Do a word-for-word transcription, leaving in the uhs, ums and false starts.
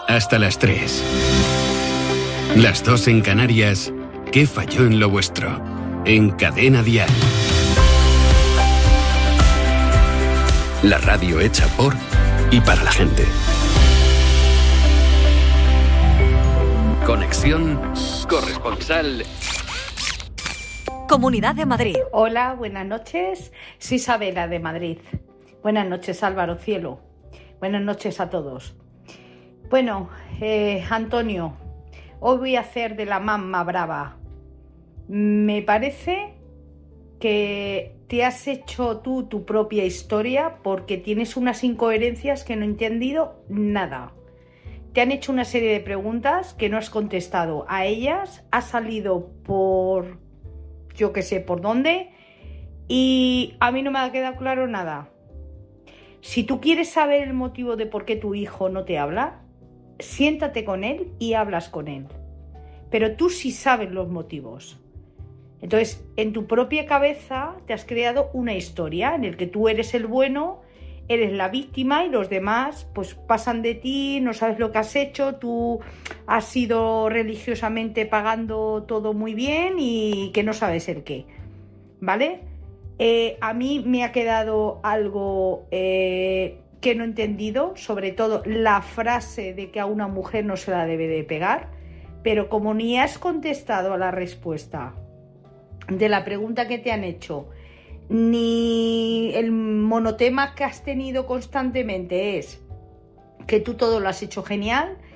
hasta las tres. Las dos en Canarias. ¿Qué falló en lo vuestro? En Cadena Dial. La radio hecha por y para la gente. Conexión corresponsal. Comunidad de Madrid. Hola, buenas noches. Soy Isabela de Madrid. Buenas noches, Álvaro Cielo. Buenas noches a todos. Bueno, eh, Antonio, hoy voy a hacer de la mamá brava. Me parece que te has hecho tú tu propia historia porque tienes unas incoherencias que no he entendido nada. Te han hecho una serie de preguntas que no has contestado. A ellas has salido por, yo qué sé, por dónde, y a mí no me ha quedado claro nada. Si tú quieres saber el motivo de por qué tu hijo no te habla, siéntate con él y hablas con él. Pero tú sí sabes los motivos. Entonces, en tu propia cabeza te has creado una historia en la que tú eres el bueno, eres la víctima y los demás pues pasan de ti, no sabes lo que has hecho, tú has ido religiosamente pagando todo muy bien y que no sabes el qué, ¿vale? Eh, a mí me ha quedado algo eh, que no he entendido, sobre todo la frase de que a una mujer no se la debe de pegar, pero como ni has contestado a la respuesta de la pregunta que te han hecho, ni el monotema que has tenido constantemente es que tú todo lo has hecho genial,